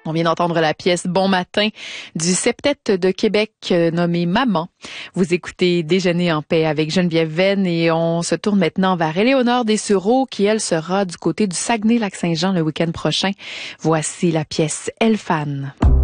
On vient d'entendre la pièce Bon matin du septet de Québec nommé Maman. Vous écoutez Déjeuner en paix avec Geneviève Venn et on se tourne maintenant vers Éléonore Dessureau qui, elle, sera du côté du Saguenay-Lac-Saint-Jean le week-end prochain. Voici la pièce Elle fan.